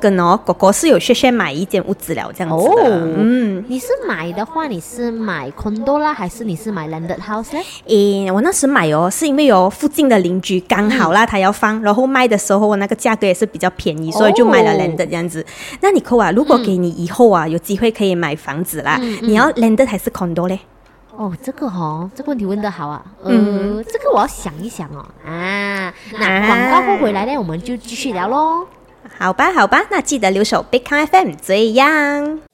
跟哥哥是有share买一间屋子了这样子的。 你是买的话，你是买 condo 啦，还是你是买 landed house 呢？ 我那时买是因为附近的邻居刚好啦，他要放，然后卖的时候那个价格也是比较便宜，所以就买了 landed 这样子。那你扣啊，如果给你以后有机会可以买房子啦，你要 landed 还是 condo 嘞？ 这个问题问得好啊。这个我要想一想那广告后回来呢，我们就继续聊咯。 好吧，那记得留守 Big Car FM 这样。